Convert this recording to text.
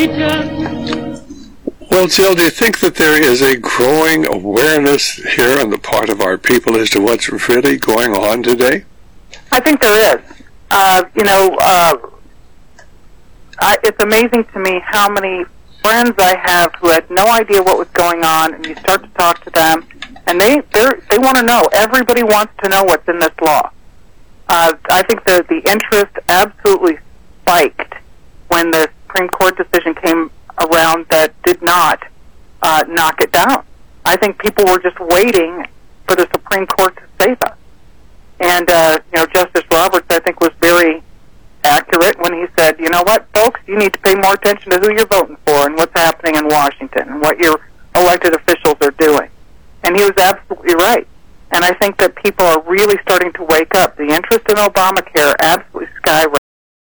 Well, Jill, do you think that there is a growing awareness here on the part of our people as to what's really going on today? I think there is. It's amazing to me how many friends I have who had no idea what was going on, and you start to talk to them, and they want to know. Everybody wants to know what's in this law. I think the interest absolutely spiked when the Supreme Court decision came around that did not knock it down. I think people were just waiting for the Supreme Court to save us. And, Justice Roberts, I think, was very accurate when he said, you know what, folks, you need to pay more attention to who you're voting for and what's happening in Washington and what your elected officials are doing. And he was absolutely right. And I think that people are really starting to wake up. The interest in Obamacare absolutely skyrocketed.